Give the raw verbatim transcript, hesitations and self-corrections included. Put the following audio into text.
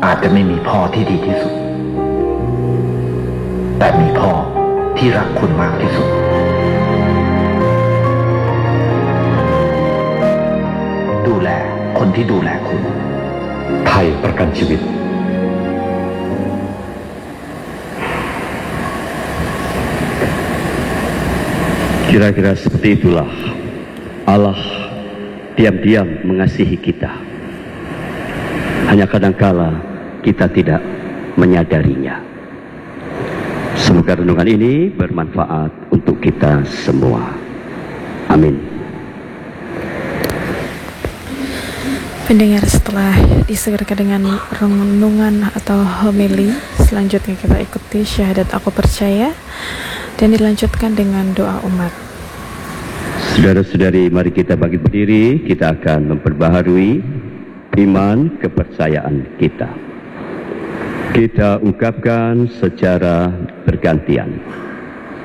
อาจจะไม่มีพ่อที่ดีที่สุดแต่มีพ่อที่รักคุณมากที่สุดดูแลคนที่ดูแลคุณไทยประกันชีวิต Kira-kira seperti itulah Allah diam-diam mengasihi kita. Hanya kadangkala kita tidak menyadarinya. Semoga renungan ini bermanfaat untuk kita semua. Amin. Pendengar, setelah disegarkan dengan renungan atau homili, selanjutnya kita ikuti syahadat aku percaya dan dilanjutkan dengan doa umat. Saudara-saudari, mari kita bagi berdiri, kita akan memperbaharui iman kepercayaan kita. Kita ungkapkan secara bergantian.